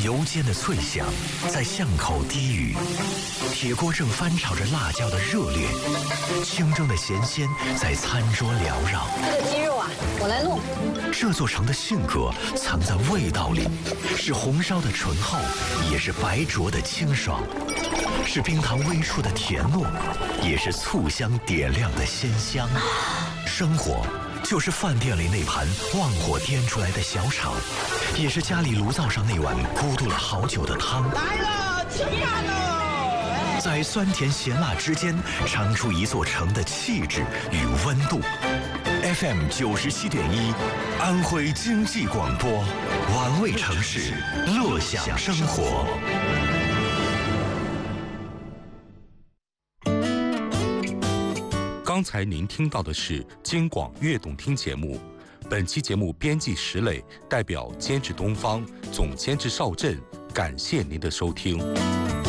油煎的脆香在巷口低语，铁锅正翻炒着辣椒的热烈，清蒸的咸鲜在餐桌缭绕。 这个鸡肉啊，我来弄。 这座城的性格藏在味道里，是红烧的醇厚，也是白灼的清爽，是冰糖微出的甜糯，也是醋香点亮的鲜香。生活就是饭店里那盘旺火颠出来的小炒，也是家里炉灶上那碗咕嘟了好久的汤。 来了，吃饭了！ 在酸甜咸辣之间，尝出一座城的气质与温度。FM 97.1，安徽经济广播，玩味城市，乐享生活。 刚才您听到的是京广悦动听节目，本期节目编辑石磊，代表监制东方，总监制邵震，感谢您的收听。